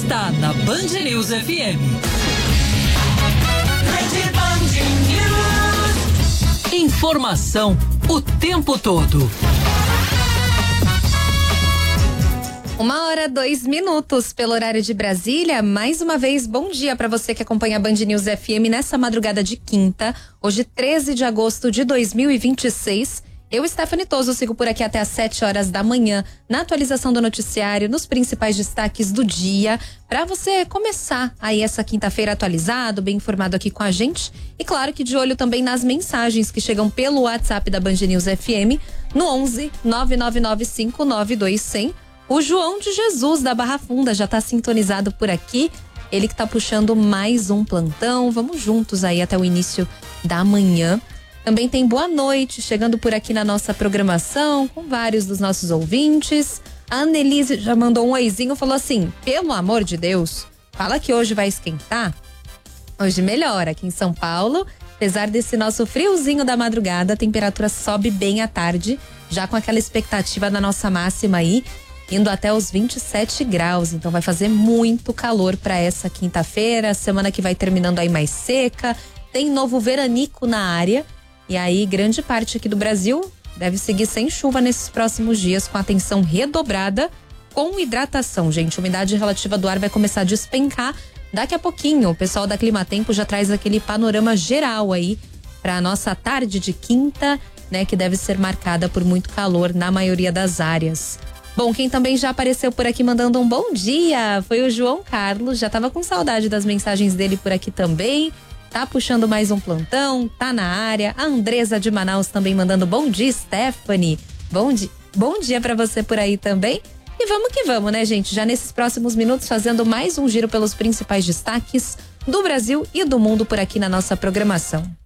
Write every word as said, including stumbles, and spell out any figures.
está na Band News F M. Informação o tempo todo. Uma hora, dois minutos pelo horário de Brasília. Mais uma vez, bom dia para você que acompanha a Band News F M nessa madrugada de quinta, hoje treze de agosto de dois mil e vinte e seis. Eu, Stephanie Toso, sigo por aqui até às sete horas da manhã, na atualização do noticiário, nos principais destaques do dia, para você começar aí essa quinta-feira atualizado, bem informado aqui com a gente. E claro que de olho também nas mensagens que chegam pelo WhatsApp da Band News F M, no onze nove nove nove cinco nove dois zero zero. O João de Jesus, da Barra Funda, já está sintonizado por aqui. Ele que está puxando mais um plantão. Vamos juntos aí até o início da manhã. Também tem boa noite, chegando por aqui na nossa programação, com vários dos nossos ouvintes. A Annelise já mandou um oizinho, falou assim, pelo amor de Deus, fala que hoje vai esquentar. Hoje melhora aqui em São Paulo. Apesar desse nosso friozinho da madrugada, a temperatura sobe bem à tarde, já com aquela expectativa da nossa máxima aí, indo até os vinte e sete graus, então vai fazer muito calor para essa quinta-feira, semana que vai terminando aí mais seca, tem novo veranico na área, e aí grande parte aqui do Brasil deve seguir sem chuva nesses próximos dias, com atenção redobrada com hidratação, gente. A umidade relativa do ar vai começar a despencar daqui a pouquinho. O pessoal da Climatempo já traz aquele panorama geral aí para a nossa tarde de quinta, né, que deve ser marcada por muito calor na maioria das áreas. Bom, quem também já apareceu por aqui mandando um bom dia foi o João Carlos, já tava com saudade das mensagens dele por aqui também, tá puxando mais um plantão, tá na área. A Andresa de Manaus também mandando bom dia, Stephanie, bom dia, bom dia pra você por aí também. E vamos que vamos, né, gente, já nesses próximos minutos fazendo mais um giro pelos principais destaques do Brasil e do mundo por aqui na nossa programação.